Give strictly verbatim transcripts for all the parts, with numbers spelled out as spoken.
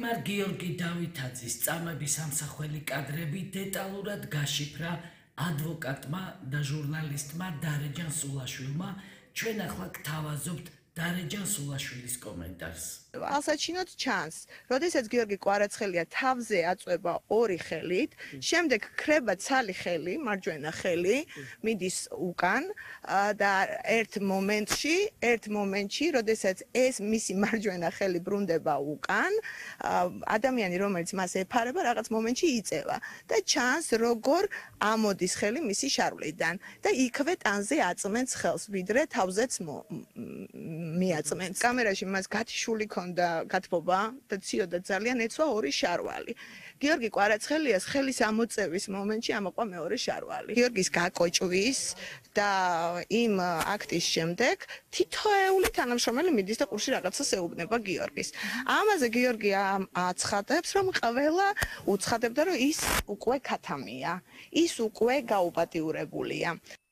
პატიმარ გიორგი დავითაძის წამების ამსახველი კადრები დეტალურად გაშიფრა ადვოკატმა და ჟურნალისტმა დარეჯან სულაშვილმა. ჩვენ ახლა გთავაზობთ დარეჯან სულაშვილის კომენტარს. ალსაჩინოდ ჩანს, როდესაც გიორგი კვარაცხელია თავზე აწვება ორი ხელით, შემდეგ ქრება ცალი ხელი, მარჯვენა ხელი, მიდის უკან და ერთ მომენტში, ერთ მომენტში, როდესაც ეს მისი მარჯვენა ხელი ბრუნდება უკან, ადამიანი, რომელიც მას ეფარება, რაღაც მომენტში იწევა და ჩანს, როგორ ამოდის ხელი მისი შარვლიდან და იქვე ტანზე აწმენს ხელს, ვიდრე თავზეც მიაწმენს. კამერაში მას გათიშული და გათბობა და ციოდა ძალიან ეცვა ორი შარვალი. გიორგი კვარაცხელიას ხელის ამოწევის მომენტში ამოყვა მეორე შარვალი. გიორგის გაკოჭვის და იმ აქტის შემდეგ თითოეული თანამშრომელი მიდის და ყურში რაღაცას ეუბნება გიორგის. ამაზე გიორგი აცხადებს, რომ ყველა უცხადებდა, რომ ის უკვე ქათამია, ის უკვე გაუპატიურებულია.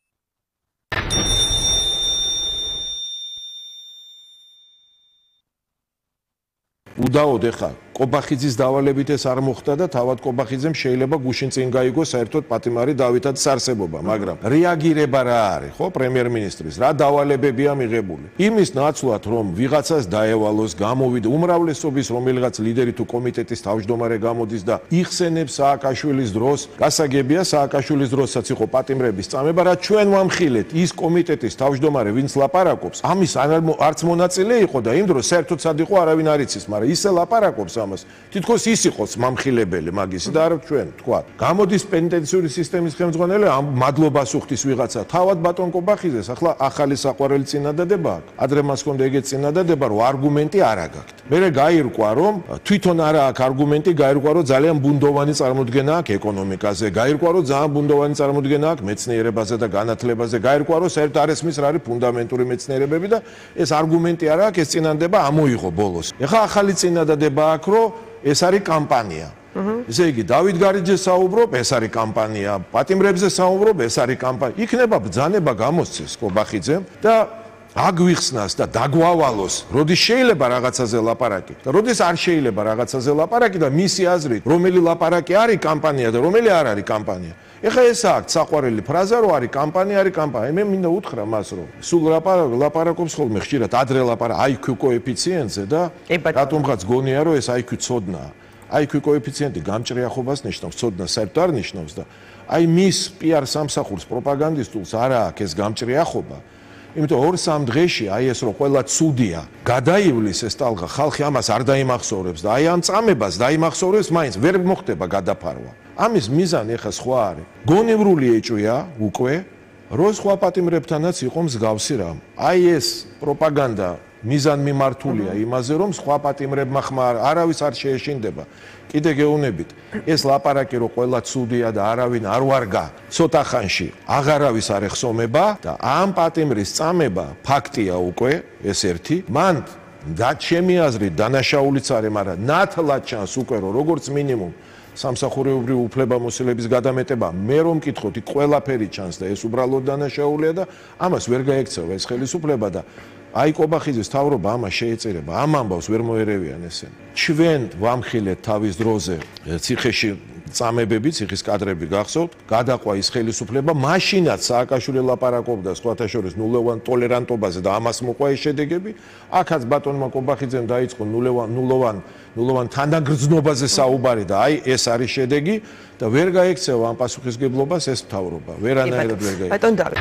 უდაოდ ეხა კობახიძის დავალებით ეს არ მოხდა და თავად კობახიძემ შეიძლება გუშინ წინ გაიგო საერთოდ პატიმარი დავითაძის არსებობა, მაგრამ რეაგირება რა არის, ხო, პრემიერ-მინისტრის, რა დავალებებია მიღებული. იმის ნაცვლად, რომ ვიღაცას დაევალოს, გამოვიდა უმრავლესობის რომელიღაც ლიდერი თუ კომიტეტის თავმჯდომარე გამოდის და იხსენებს სააკაშვილის დროს, გასაგებია სააკაშვილის დროსაც იყო პატიმრების წამება, რა ჩვენ ვამხილეთ ის კომიტეტის თავმჯდომარე, ვინც ლაპარაკობს, ამის არც მონაწილე იყო და იმ დროს საერთოდ სად იყო არავინ არ იცის, მაგრამ ისე ლაპარაკობს თითქოს ის იყოს მამხილებელი მაგისი და არა ჩვენ თქვა. გამოდის პენიტენციური სისტემის ხელმძღვანელი ამ მადლობას უხდის ვიღაცა. თავად ბატონ კობახიძეს ახლა ახალი საყვარელი წინადადება აქვს. ადრე მას ჰქონდა ეგეთ წინადადება, რომ არგუმენტი არ აგაქვთ. მერე გაირკვა, რომ თვითონ არა აქვს არგუმენტი, გაირკვა, რომ ძალიან ბუნდოვანი წარმოდგენა აქვს ეკონომიკაზე, გაირკვა, რომ ძალიან ბუნდოვანი წარმოდგენა აქვს მეცნიერებაზე და განათლებაზე, გაირკვა, რომ საერთოდ არ ესმის რა არის ფუნდამენტური მეცნიერებები და ეს არგუმენტი არ აქვს, ეს წინადადება ამოიღო ბოლოს. ეხლა ახალი წინადადება აქვს, რომ ეს არის კამპანია. ესე იგი, დავით გარიძე საუბრობ, ეს არის კამპანია, პატიმრებზე საუბრობ, ეს არის კამპანია. იქნება ბრძანება გამოსცეს კობახიძემ და აგვიხსნას და დაგვავალოს, როდის შეიძლება რაღაცაზე ლაპარაკი და როდის არ შეიძლება რაღაცაზე ლაპარაკი და მისი აზრით, რომელი ლაპარაკი არის კამპანია და რომელი არ არის კამპანია. ეხლა ეს აქვს საყვარელი ფრაზა, რომ არის კამპანია, არის კამპანია. მე მინდა უთხრა მას, რომ სულ ლაპარაკობს ხოლმე ხშირად ადრე ლაპარაკ აი ქიუ კოეფიციენტზე და რატომღაც გონია, რომ ეს აი ქიუ ცოდნაა. აი ქიუ კოეფიციენტი გამჭრიახობას ნიშნავს, ცოდნას საერთოდ არ ნიშნავს და აი მის პიარ სამსახურს პროპაგანდისტულს არა აქვს ეს გამჭრიახობა. იმიტომ ორ სამ დღეში აი ეს რომ ყველა ცუდია, გადაივლის ეს ტალღა, ხალხი ამას არ დაიმახსოვრებს და აი ამ წამებას დაიმახსოვრებს, მაინც ვერ მოხდება გადაფარვა. ამის მიზანი ახლა სხვა არის. გონევრული ეჭვია უკვე, რომ სხვა პატიმრებთანაც იყო მსგავსი რამ. აი ეს პროპაგანდა მიზანმიმართულია იმაზე, რომ სხვა პატიმრებმა ხმა არავის არ შეეშინდება. კიდე გეუბნებით, ეს ლაპარაკი რომ ყველა ცუდია და არავინ არ ვარგა, ცოტა ხანში აღარავის არ ეხსომება და ამ პატიმრის წამება ფაქტია უკვე, ეს ერთი. მან და ჩემი აზრით დანაშაულიც არის, მაგრამ ნათლად ჩანს უკვე რომ როგორც მინიმუმ სამსახურეობრივი უფლებამოსილების გადამეტება, მე რომ მკითხოთ, იქ ყველაფერი ჩანს და ეს უბრალოდ დანაშაულია და ამას ვერ გაექცევა ეს ხელისუფლება და აი კობახიძის თავრობა ამას შეეწირება, ამ ამბავს ვერ მოერევიან ესენ. ჩვენ ვამხილეთ თავის დროზე ციხეში წამებები, ციხის კადრები გახსოვთ, გადაყვა ის ხელისუფლება, მაშინაც სააკაშვილი ლაპარაკობდა სხვათა შორის ნულოვან ტოლერანტობაზე და ამას მოყვა ეს შედეგები. აქაც ბატონმა კობახიძემ დაიწყო ნულოვან ნულოვან ნულოვან თანდაგრძნობაზე საუბარი და აი ეს არის შედეგი და ვერ გაექცევა ამ პასუხისგებლობას ეს მთავრობა. ვერანაირად ვერ გაექცევა. ბატონ დავით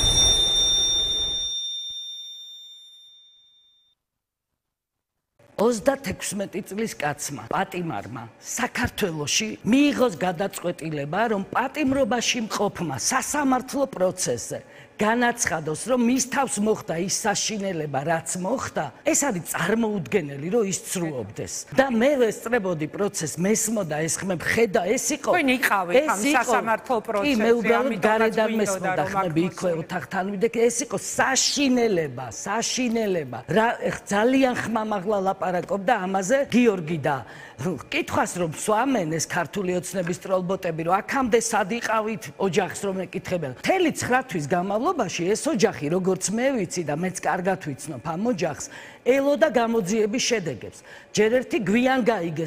ოცდათექვსმეტი წლის კაცმა, პატიმარმა, საქართველოში მიიღოს გადაწყვეტილება, რომ პატიმრობაში მყოფმა სასამართლო პროცესზე განაცხადოს, რომ მის თავს მოხდა ის საშინელება, რაც მოხდა, ეს არის წარმოუდგენელი, რომ ის ცრუობდეს. და მე ვესწრებოდი პროცესს, მესმოდა ეს ხმებ, ხედა, ეს იყო. თქვენ იყავით ამ სასამართლო პროცესში. კი, მე უბრალოდ გარედან მესმოდა ხმები, იქვე ოთახთან ვიდექ, ეს იყო საშინელება, საშინელება. რა ძალიან ხმამაღლა ლაპარაკობდა ამაზე გიორგი და კითხვას რომ სვამენ ეს ქართული ოცნების ტროლბოტები, რომ აქამდე სად იყავით ოჯახს რომ ეკითხებენ. მთელი ცხრა თვის განმავლობაში ეს ოჯახი, როგორც მე ვიცი და მეც კარგად ვიცნობ ამ ოჯახს, ელოდა გამოძიების შედეგებს. ჯერ ერთი გვიან გაიგეს